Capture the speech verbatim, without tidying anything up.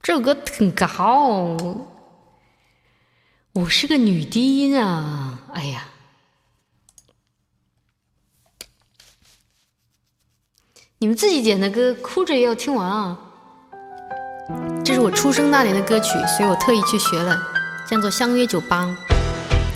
这首歌很高，我是个女低音啊！哎呀，你们自己点的歌，哭着也要听完啊！这是我出生那年的歌曲，所以我特意去学了，叫做《相约九邦》。